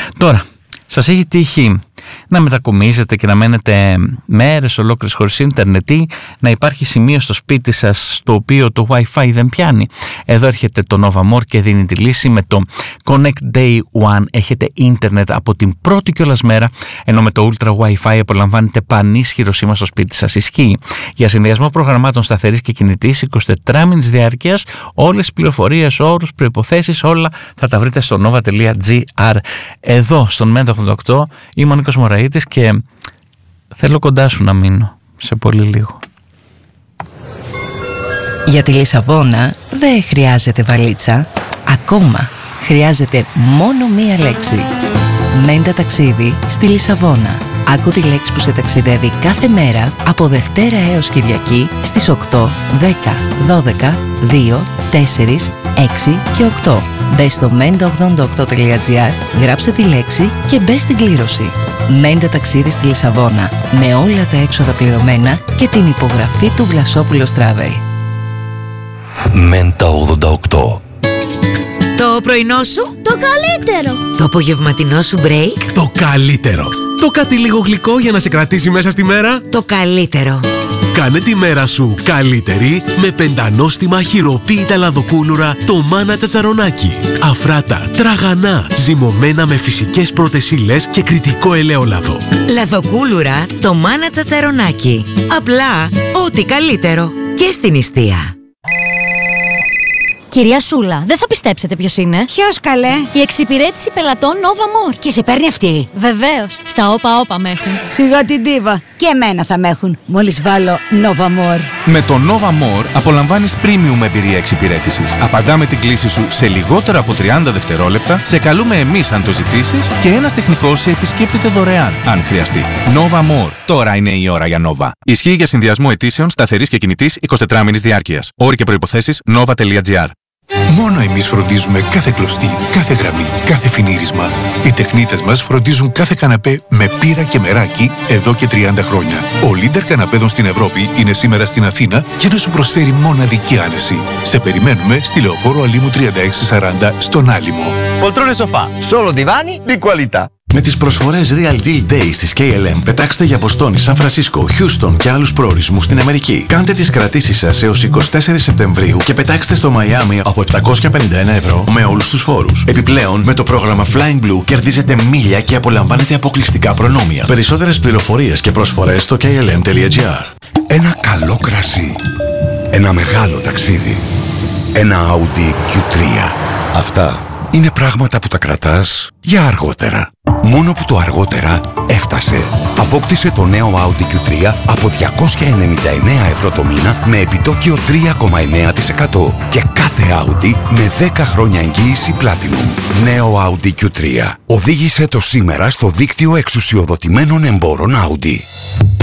Τώρα, σας έχει τύχει να μετακομίζετε και να μένετε μέρες ολόκληρες χωρίς ίντερνετ ή να υπάρχει σημείο στο σπίτι σας στο οποίο το Wi-Fi δεν πιάνει? Εδώ έρχεται το Novamore και δίνει τη λύση. Με το Connect Day One έχετε ίντερνετ από την πρώτη κιόλας μέρα, ενώ με το Ultra Wi-Fi απολαμβάνετε πανίσχυρο σήμα στο σπίτι σας. Ισχύει για συνδυασμό προγραμμάτων σταθερής και κινητής 24 μήνες διάρκειας. Όλες τις πληροφορίες, όρους, προϋποθέσεις, όλα θα τα βρείτε στο nova.gr. Εδώ στον Menta 88 είμαι ο Νίκος Μωραΐτης και θέλω κοντά σου να μείνω σε πολύ λίγο. Για τη Λισαβόνα δεν χρειάζεται βαλίτσα. Ακόμα χρειάζεται μόνο μία λέξη. Μέντα ταξίδι στη Λισαβόνα. Άκου τη λέξη που σε ταξιδεύει κάθε μέρα από Δευτέρα έως Κυριακή στις 8, 10, 12, 2, 4, 6 και 8. Μπες στο menta88.gr, γράψε τη λέξη και μπες στην κλήρωση. Μέντα ταξίδι στη Λισαβόνα, με όλα τα έξοδα πληρωμένα και την υπογραφή του Βλασόπουλος Travel. Μέντα 88. Το πρωινό σου, το καλύτερο. Το απογευματινό σου break, το καλύτερο. Το κάτι λίγο γλυκό για να σε κρατήσει μέσα στη μέρα, το καλύτερο. Κάνε τη μέρα σου καλύτερη με πεντανόστιμα χειροποίητα λαδοκούλουρα το Μάνα Τσατσαρονάκι. Αφράτα, τραγανά, ζυμωμένα με φυσικές πρώτες ύλες και κριτικό ελαιόλαδο. Λαδοκούλουρα το Μάνα Τσατσαρονάκι. Απλά ό,τι καλύτερο και στην νηστεία. Κυρία Σούλα, δεν θα πιστέψετε ποιος είναι. Ποιος καλέ? Η εξυπηρέτηση πελατών Novamore. Και σε παίρνει αυτή? Βεβαίως, στα όπα με έχουν. Σιγά την ντίβα. Και εμένα θα με έχουν μόλις βάλω Novamore. Με το Novamore απολαμβάνεις premium εμπειρία εξυπηρέτησης. Απαντάμε την κλήση σου σε λιγότερο από 30 δευτερόλεπτα, σε καλούμε εμείς αν το ζητήσεις και ένας τεχνικός σε επισκέπτεται δωρεάν αν χρειαστεί. Novamore. Τώρα είναι η ώρα για Nova. Ισχύει για συνδυασμό αιτήσεων σταθερής και κινητής 24 μήνες διάρκειας. Όροι και προϋποθέσεις nova.gr. Μόνο εμείς φροντίζουμε κάθε κλωστή, κάθε γραμμή, κάθε φινίρισμα. Οι τεχνίτες μας φροντίζουν κάθε καναπέ με πύρα και μεράκι εδώ και 30 χρόνια. Ο leader καναπέδων στην Ευρώπη είναι σήμερα στην Αθήνα για να σου προσφέρει μοναδική άνεση. Σε περιμένουμε στη Λεωφόρο Αλήμου 3640 στον Άλυμο. Poltrone sofà, solo divani di qualità. Με τις προσφορές Real Deal Days της KLM πετάξτε για Μποστόνη, Σαν Φρανσίσκο, Χιούστον και άλλους προορισμούς στην Αμερική. Κάντε τις κρατήσεις σας έως 24 Σεπτεμβρίου και πετάξτε στο Μαϊάμι από 751 ευρώ με όλους τους φόρους. Επιπλέον, με το πρόγραμμα Flying Blue κερδίζετε μίλια και απολαμβάνετε αποκλειστικά προνόμια. Περισσότερες πληροφορίες και προσφορές στο klm.gr. Ένα καλό κρασί. Ένα μεγάλο ταξίδι. Ένα Audi Q3. Αυτά είναι πράγματα που τα κρατάς για αργότερα. Μόνο που το αργότερα έφτασε. Απόκτησε το νέο Audi Q3 από 299 ευρώ το μήνα με επιτόκιο 3,9% και κάθε Audi με 10 χρόνια εγγύηση Platinum. Νέο Audi Q3. Οδήγησε το σήμερα στο δίκτυο εξουσιοδοτημένων εμπόρων Audi.